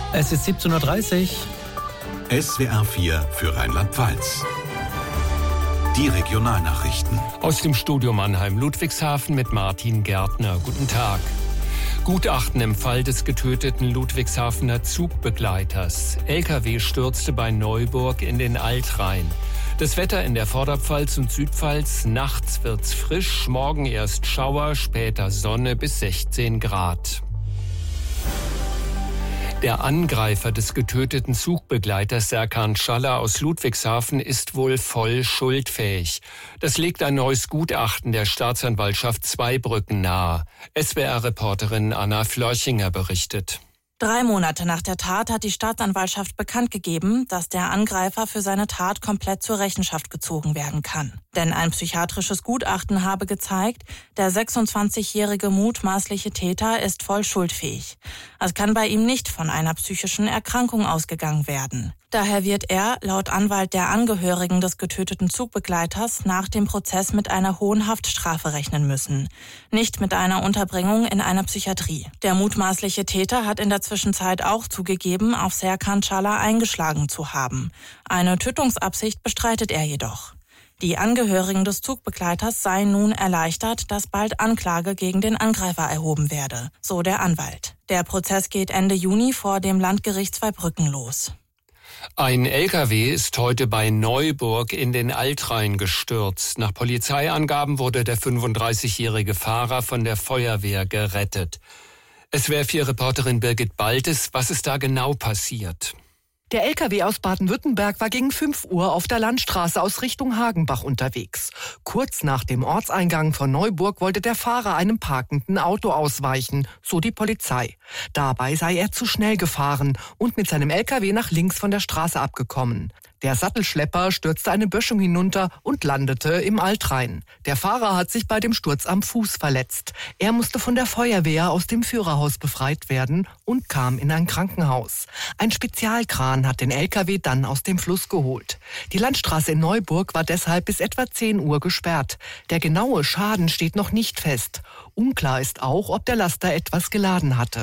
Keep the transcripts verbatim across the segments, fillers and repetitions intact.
Es ist siebzehn Uhr dreißig. S W R vier für Rheinland-Pfalz. Die Regionalnachrichten. Aus dem Studio Mannheim, Ludwigshafen mit Martin Gärtner. Guten Tag. Gutachten im Fall des getöteten Ludwigshafener Zugbegleiters. L K W stürzte bei Neuburg in den Altrhein. Das Wetter in der Vorderpfalz und Südpfalz. Nachts wird's frisch, morgen erst Schauer, später Sonne bis sechzehn Grad. Der Angreifer des getöteten Zugbegleiters Serkan Schaller aus Ludwigshafen ist wohl voll schuldfähig. Das legt ein neues Gutachten der Staatsanwaltschaft Zweibrücken nahe. S W R-Reporterin Anna Flörchinger berichtet. Drei Monate nach der Tat hat die Staatsanwaltschaft bekannt gegeben, dass der Angreifer für seine Tat komplett zur Rechenschaft gezogen werden kann. Denn ein psychiatrisches Gutachten habe gezeigt, der sechsundzwanzigjährige mutmaßliche Täter ist voll schuldfähig. Es kann bei ihm nicht von einer psychischen Erkrankung ausgegangen werden. Daher wird er, laut Anwalt der Angehörigen des getöteten Zugbegleiters, nach dem Prozess mit einer hohen Haftstrafe rechnen müssen. Nicht mit einer Unterbringung in einer Psychiatrie. Der mutmaßliche Täter hat in der Zwischenzeit auch zugegeben, auf Serkan Schaller eingeschlagen zu haben. Eine Tötungsabsicht bestreitet er jedoch. Die Angehörigen des Zugbegleiters seien nun erleichtert, dass bald Anklage gegen den Angreifer erhoben werde, so der Anwalt. Der Prozess geht Ende Juni vor dem Landgericht Zweibrücken los. Ein L K W ist heute bei Neuburg in den Altrhein gestürzt. Nach Polizeiangaben wurde der fünfunddreißigjährige Fahrer von der Feuerwehr gerettet. S W R vier Reporterin Birgit Baltes, was ist da genau passiert? Der L K W aus Baden-Württemberg war gegen fünf Uhr auf der Landstraße aus Richtung Hagenbach unterwegs. Kurz nach dem Ortseingang von Neuburg wollte der Fahrer einem parkenden Auto ausweichen, so die Polizei. Dabei sei er zu schnell gefahren und mit seinem L K W nach links von der Straße abgekommen. Der Sattelschlepper stürzte eine Böschung hinunter und landete im Altrhein. Der Fahrer hat sich bei dem Sturz am Fuß verletzt. Er musste von der Feuerwehr aus dem Führerhaus befreit werden und kam in ein Krankenhaus. Ein Spezialkran hat den L K W dann aus dem Fluss geholt. Die Landstraße in Neuburg war deshalb bis etwa zehn Uhr gesperrt. Der genaue Schaden steht noch nicht fest. Unklar ist auch, ob der Laster etwas geladen hatte.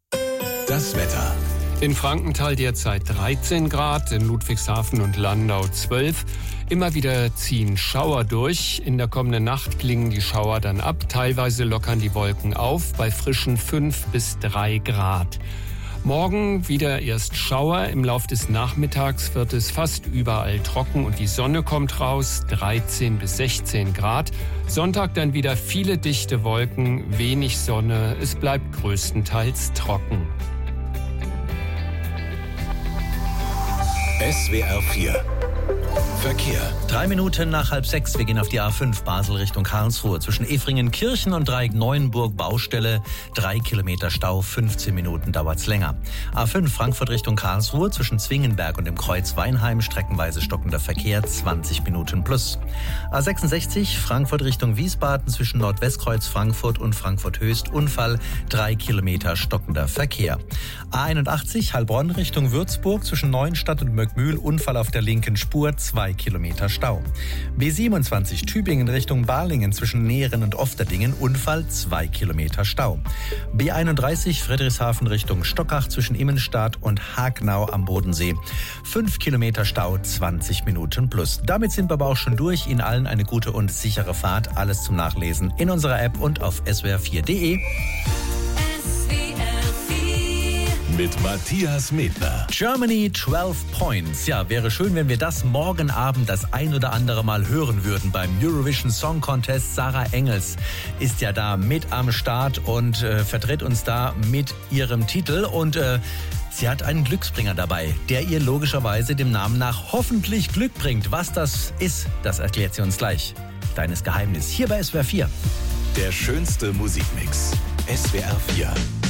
Das Wetter. In Frankenthal derzeit dreizehn Grad, in Ludwigshafen und Landau zwölf. Immer wieder ziehen Schauer durch. In der kommenden Nacht klingen die Schauer dann ab. Teilweise lockern die Wolken auf bei frischen fünf bis drei Grad. Morgen wieder erst Schauer. Im Lauf des Nachmittags wird es fast überall trocken und die Sonne kommt raus. dreizehn bis sechzehn Grad. Sonntag dann wieder viele dichte Wolken, wenig Sonne. Es bleibt größtenteils trocken. S W R vier Verkehr. Drei Minuten nach halb sechs. Wir gehen auf die A fünf Basel Richtung Karlsruhe. Zwischen Efringen-Kirchen und Dreieck Neuenburg Baustelle. Drei Kilometer Stau, fünfzehn Minuten dauert's länger. A fünf Frankfurt Richtung Karlsruhe. Zwischen Zwingenberg und dem Kreuz Weinheim. Streckenweise stockender Verkehr, zwanzig Minuten plus. A sechsundsechzig Frankfurt Richtung Wiesbaden. Zwischen Nordwestkreuz Frankfurt und Frankfurt Höchst. Unfall, drei Kilometer stockender Verkehr. A einundachtzig Heilbronn Richtung Würzburg. Zwischen Neuenstadt und Möckmühl. Unfall auf der linken Spur, zwei Kilometer Stau. B siebenundzwanzig Tübingen Richtung Balingen zwischen Nehren und Ofterdingen. Unfall, zwei Kilometer Stau. B einunddreißig Friedrichshafen Richtung Stockach zwischen Immenstadt und Hagnau am Bodensee. fünf Kilometer Stau, zwanzig Minuten plus. Damit sind wir aber auch schon durch. Ihnen allen eine gute und sichere Fahrt. Alles zum Nachlesen in unserer App und auf S W R vier Punkt de. Mit Matthias Medler. Germany zwölf Points. Ja, wäre schön, wenn wir das morgen Abend das ein oder andere Mal hören würden beim Eurovision Song Contest. Sarah Engels ist ja da mit am Start und äh, vertritt uns da mit ihrem Titel. Und äh, sie hat einen Glücksbringer dabei, der ihr logischerweise dem Namen nach hoffentlich Glück bringt. Was das ist, das erklärt sie uns gleich. Kleines Geheimnis hier bei S W R vier. Der schönste Musikmix. S W R vier.